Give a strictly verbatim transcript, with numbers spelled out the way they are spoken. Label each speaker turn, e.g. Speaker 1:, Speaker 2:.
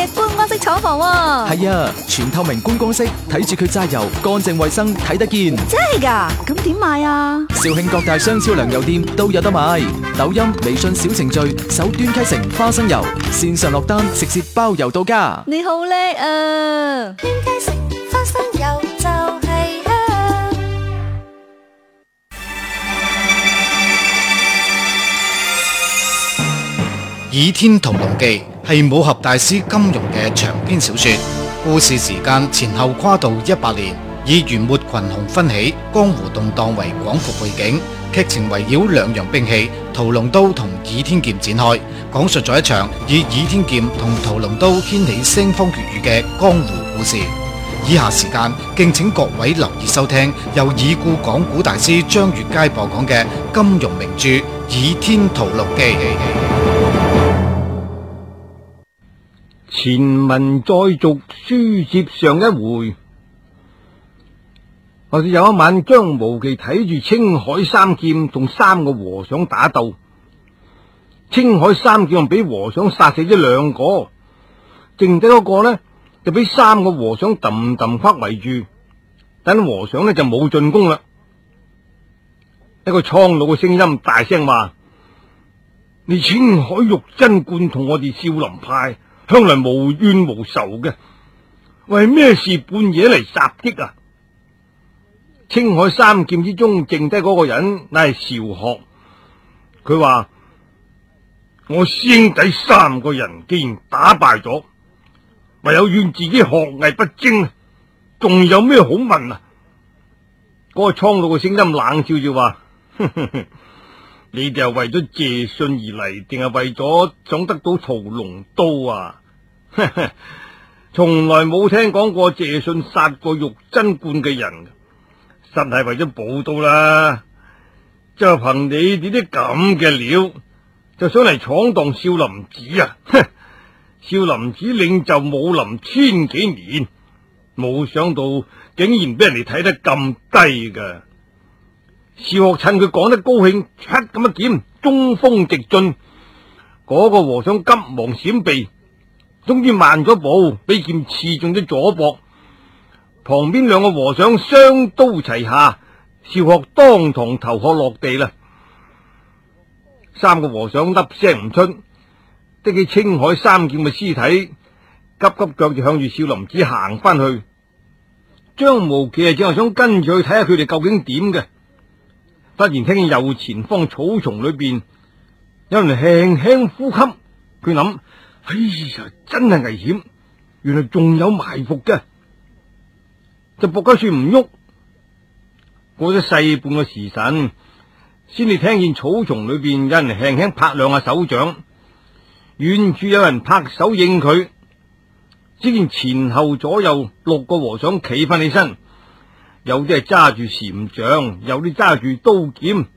Speaker 1: 嘅觀光式廠房喎。
Speaker 2: 係啊，全透明觀光式，睇住佢榨油，乾淨衛生，睇得見。
Speaker 1: 真係噶？咁點買啊？
Speaker 2: 肇慶各大雙超糧油店都有得買，抖音、微信小程序搜端溪城花生油，線上落單，直接包郵到家。
Speaker 1: 你好叻啊！
Speaker 3: 端溪城花生油就係香。
Speaker 4: 《倚天屠龍記》係武俠大師金庸嘅長篇小說，故事時間前後跨度一百年，以元末群雄紛起、江湖動盪為廣闊背景，劇情圍繞兩樣兵器屠龍刀同倚天劍展開，講述咗一場以倚天劍同屠龍刀掀起腥風血雨嘅江湖故事。以下時間敬請各位留意收聽由已故講古大師張月佳播講嘅金庸名著《倚天屠龍記》。
Speaker 5: 前文再續，書接上一回。或者有一晚，張無忌睇住青海三劍同三個和尚打鬥，青海三劍俾和尚殺死咗兩個，剩低嗰個呢就俾三個和尚揼揼框圍住，等和尚呢就冇進攻啦。一個蒼老嘅聲音大聲話：你青海玉真觀同我哋少林派向來無冤無仇嘅，為咩事半夜嚟襲擊啊？青海三劍之中剩低嗰個人乃係邵學，佢話：我師兄弟三個人既然打敗咗，唯有怨自己學藝不精，仲有咩好問啊？嗰、那個蒼老嘅聲音冷笑住話：哼哼哼，你哋係為咗謝遜而嚟，定係為咗想得到屠龍刀啊？呵呵，從來冇聽講過謝遜殺過玉真觀嘅人，實係為咗寶刀啦。就憑你哋啲咁嘅料，就想嚟闖蕩少林寺啊？哼！少林寺領袖武林千幾年，冇想到竟然俾人哋睇得咁低噶。邵學趁佢講得高興，嚓咁一劍，中鋒直進。嗰、那個和尚急忙閃避，終於慢咗步，俾劍刺中咗左膊。旁邊兩個和尚雙刀齊下，邵學當堂頭殼落地啦。三個和尚粒聲唔出，的起青海三劍嘅屍體，急急腳就向住少林寺行翻去。張無忌啊，正係想跟住去睇下佢哋究竟點嘅，忽然聽見右前方草叢裏邊有人輕輕呼吸，佢諗：哎呀，真係危險！原來仲有埋伏嘅，就伏喺樹唔喐。過咗細半個時辰，先至聽見草叢裏邊有人輕輕拍兩下手掌。遠處有人拍手應佢，只見前後左右六個和尚企翻起身，有啲係揸住禪杖，有啲揸住刀劍，